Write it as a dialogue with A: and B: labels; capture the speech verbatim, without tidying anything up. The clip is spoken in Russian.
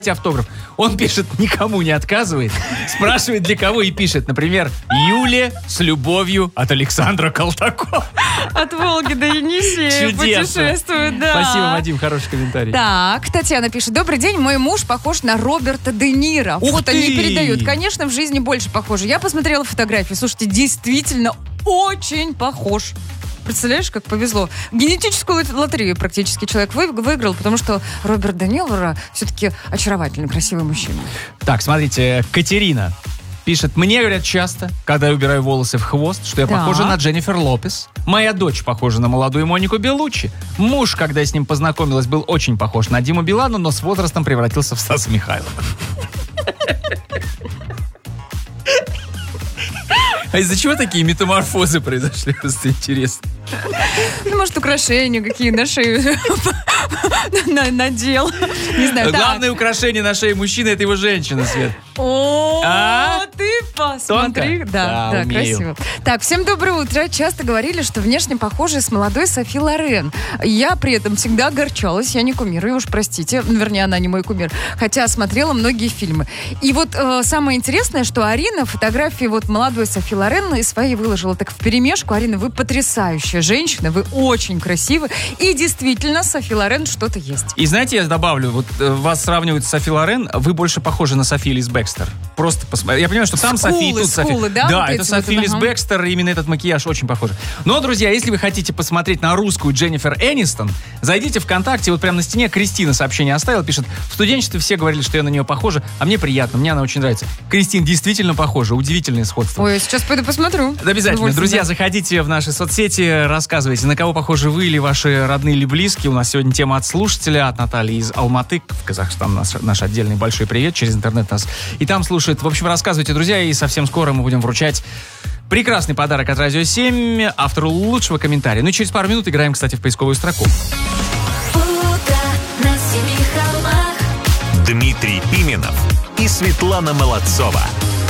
A: автограф. Он пишет, никому не отказывает, спрашивает для кого и пишет, например, Юле с любовью от Александра Колтакова.
B: От Волги до Енисея путешествует, да.
A: Спасибо, Вадим, хороший комментарий.
B: Так, Татьяна пишет, добрый день, мой муж похож на Роберта Де Ниро.
A: Ух
B: Фото
A: ты!
B: не передают. Конечно, в жизни больше похоже. Я посмотрела фотографии, слушайте, действительно очень похож. Представляешь, как повезло. Генетическую лотерею практически человек вы- выиграл, потому что Роберт Де Ниро все-таки очаровательный, красивый мужчина.
A: Так, смотрите, Катерина пишет, мне говорят часто, когда я убираю волосы в хвост, что я
B: Да.
A: похожа на Дженнифер Лопес. Моя дочь похожа на молодую Монику Беллуччи. Муж, когда я с ним познакомилась, был очень похож на Диму Билана, но с возрастом превратился в Стаса Михайлова. А из-за чего такие метаморфозы произошли? Просто интересно.
B: Ну, может, украшения какие на шею на- надел. Не знаю. Так.
A: Главное украшение на шее мужчины — это его женщина, Свет.
B: О,
A: А?
B: ты посмотри.
A: Тонко?
B: Да,
A: Да,
B: да,
A: умею.
B: красиво. Так, всем доброе утро. Часто говорили, что внешне похожи с молодой Софи Лорен. Я при этом всегда огорчалась. Я не кумир, и уж простите. Ну, вернее, она не мой кумир. Хотя смотрела многие фильмы. И вот э, самое интересное, что Арина фотографии вот молодой Софи Лорен и свои выложила так вперемешку. Арина, вы потрясающая женщина, вы очень красивы. И действительно, Софи Лорен что-то есть.
A: И знаете, я добавлю, вот э, вас сравнивают с Софи Лорен, вы больше похожи на Софи Лис Бекстер. Просто посмотрите. Я понимаю, что там
B: Скулы,
A: Софи и тут Софи.
B: скулы, да,
A: Да,
B: вот
A: это
B: эти
A: Софи
B: вот,
A: Лис
B: ага.
A: Бекстер, именно этот макияж очень похож. Но, друзья, если вы хотите посмотреть на русскую Дженнифер Энистон, зайдите ВКонтакте, вот прямо на стене Кристина сообщение оставила, пишет, в студенчестве все говорили, что я на нее похожа, а мне приятно, мне она очень нравится. Кристин действительно похожа, удивительное сходство.
B: Ой, сейчас пойду посмотрю.
A: Да, обязательно.
B: Удовольствие,
A: Друзья,
B: да.
A: заходите в наши соцсети, рассказывайте, на кого похожи вы или ваши родные или близкие. У нас сегодня тема от слушателя, от Натальи из Алматы, в Казахстан. Наш, наш отдельный большой привет, через интернет нас. И там слушает. В общем, рассказывайте, друзья, и совсем скоро мы будем вручать прекрасный подарок от Радио семь, автору лучшего комментария. Ну и через пару минут играем, кстати, в поисковую строку.
C: Дмитрий Пименов и Светлана Молодцова.